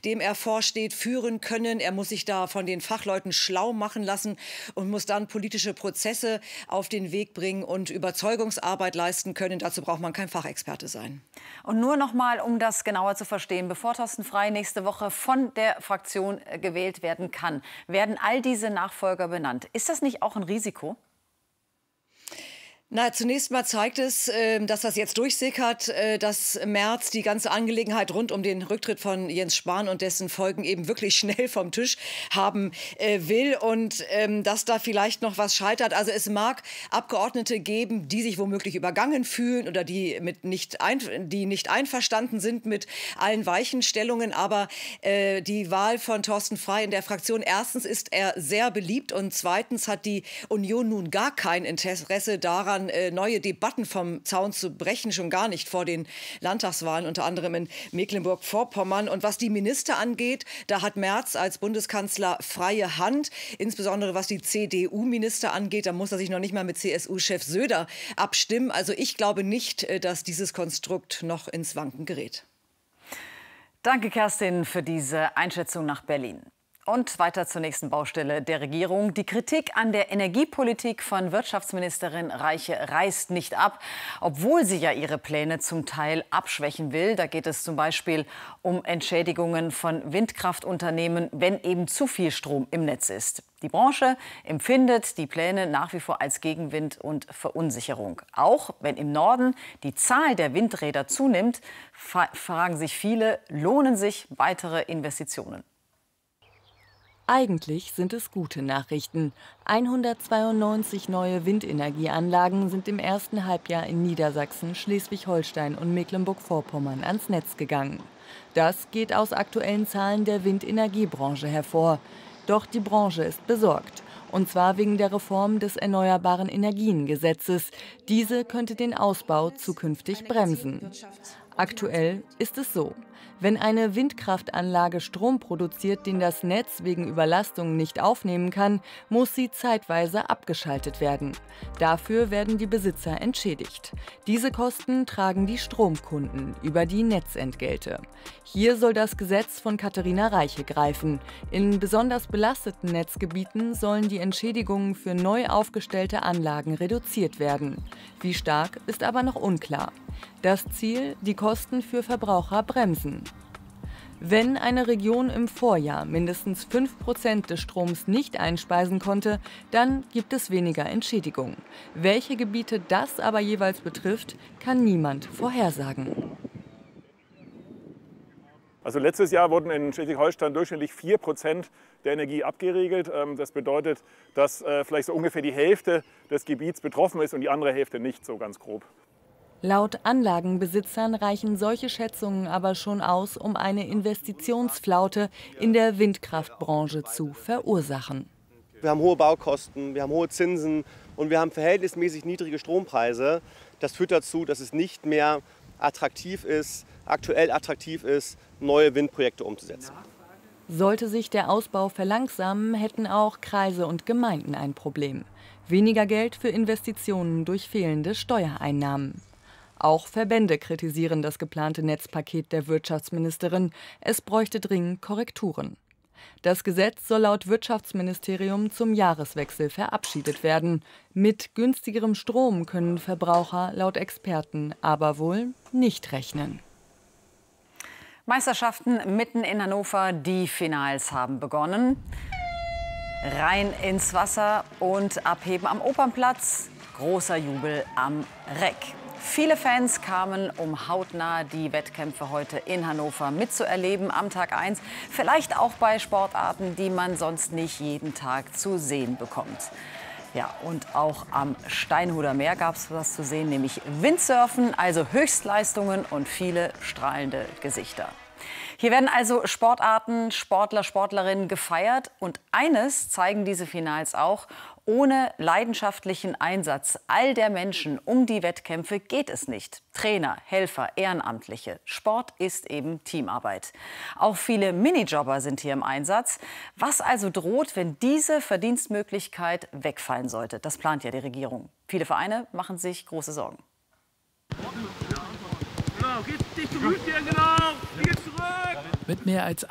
dem er vorsteht, führen können. Er muss sich da von den Fachleuten schlau machen lassen und muss dann politische Prozesse auf den Weg bringen und Überzeugungsarbeit leisten können. Dazu braucht man kein Fachexperte sein. Und nur noch mal, um das genauer zu verstehen, bevor Thorsten Frey nächste Woche von der Fraktion gewählt werden kann, werden all diese Nachfolger benannt. Ist das nicht auch ein Risiko? Na, zunächst mal zeigt es, dass das jetzt durchsickert, dass Merz die ganze Angelegenheit rund um den Rücktritt von Jens Spahn und dessen Folgen eben wirklich schnell vom Tisch haben will und dass da vielleicht noch was scheitert. Also es mag Abgeordnete geben, die sich womöglich übergangen fühlen oder die nicht einverstanden sind mit allen Weichenstellungen. Aber die Wahl von Thorsten Frey in der Fraktion, erstens ist er sehr beliebt und zweitens hat die Union nun gar kein Interesse daran, neue Debatten vom Zaun zu brechen, schon gar nicht vor den Landtagswahlen, unter anderem in Mecklenburg-Vorpommern. Und was die Minister angeht, da hat Merz als Bundeskanzler freie Hand, insbesondere was die CDU-Minister angeht. Da muss er sich noch nicht mal mit CSU-Chef Söder abstimmen. Also ich glaube nicht, dass dieses Konstrukt noch ins Wanken gerät. Danke, Kerstin, für diese Einschätzung nach Berlin. Und weiter zur nächsten Baustelle der Regierung. Die Kritik an der Energiepolitik von Wirtschaftsministerin Reiche reißt nicht ab, obwohl sie ja ihre Pläne zum Teil abschwächen will. Da geht es zum Beispiel um Entschädigungen von Windkraftunternehmen, wenn eben zu viel Strom im Netz ist. Die Branche empfindet die Pläne nach wie vor als Gegenwind und Verunsicherung. Auch wenn im Norden die Zahl der Windräder zunimmt, fragen sich viele, lohnen sich weitere Investitionen? Eigentlich sind es gute Nachrichten. 192 neue Windenergieanlagen sind im ersten Halbjahr in Niedersachsen, Schleswig-Holstein und Mecklenburg-Vorpommern ans Netz gegangen. Das geht aus aktuellen Zahlen der Windenergiebranche hervor. Doch die Branche ist besorgt. Und zwar wegen der Reform des Erneuerbaren Energiengesetzes. Diese könnte den Ausbau zukünftig bremsen. Aktuell ist es so: Wenn eine Windkraftanlage Strom produziert, den das Netz wegen Überlastung nicht aufnehmen kann, muss sie zeitweise abgeschaltet werden. Dafür werden die Besitzer entschädigt. Diese Kosten tragen die Stromkunden über die Netzentgelte. Hier soll das Gesetz von Katharina Reiche greifen. In besonders belasteten Netzgebieten sollen die Entschädigungen für neu aufgestellte Anlagen reduziert werden. Wie stark, ist aber noch unklar. Das Ziel: die Kosten für Verbraucher bremsen. Wenn eine Region im Vorjahr mindestens 5% des Stroms nicht einspeisen konnte, dann gibt es weniger Entschädigung. Welche Gebiete das aber jeweils betrifft, kann niemand vorhersagen. Also letztes Jahr wurden in Schleswig-Holstein durchschnittlich 4% der Energie abgeregelt. Das bedeutet, dass vielleicht so ungefähr die Hälfte des Gebiets betroffen ist und die andere Hälfte nicht, so ganz grob. Laut Anlagenbesitzern reichen solche Schätzungen aber schon aus, um eine Investitionsflaute in der Windkraftbranche zu verursachen. Wir haben hohe Baukosten, wir haben hohe Zinsen und wir haben verhältnismäßig niedrige Strompreise. Das führt dazu, dass es nicht mehr aktuell attraktiv ist, neue Windprojekte umzusetzen. Sollte sich der Ausbau verlangsamen, hätten auch Kreise und Gemeinden ein Problem. Weniger Geld für Investitionen durch fehlende Steuereinnahmen. Auch Verbände kritisieren das geplante Netzpaket der Wirtschaftsministerin. Es bräuchte dringend Korrekturen. Das Gesetz soll laut Wirtschaftsministerium zum Jahreswechsel verabschiedet werden. Mit günstigerem Strom können Verbraucher laut Experten aber wohl nicht rechnen. Meisterschaften mitten in Hannover, die Finals haben begonnen. Rein ins Wasser und abheben am Opernplatz. Großer Jubel am Reck. Viele Fans kamen, um hautnah die Wettkämpfe heute in Hannover mitzuerleben am Tag 1. Vielleicht auch bei Sportarten, die man sonst nicht jeden Tag zu sehen bekommt. Ja, und auch am Steinhuder Meer gab es was zu sehen, nämlich Windsurfen, also Höchstleistungen und viele strahlende Gesichter. Hier werden also Sportarten, Sportler, Sportlerinnen gefeiert. Und eines zeigen diese Finals auch: Ohne leidenschaftlichen Einsatz all der Menschen um die Wettkämpfe geht es nicht. Trainer, Helfer, Ehrenamtliche. Sport ist eben Teamarbeit. Auch viele Minijobber sind hier im Einsatz. Was also droht, wenn diese Verdienstmöglichkeit wegfallen sollte? Das plant ja die Regierung. Viele Vereine machen sich große Sorgen. Mit mehr als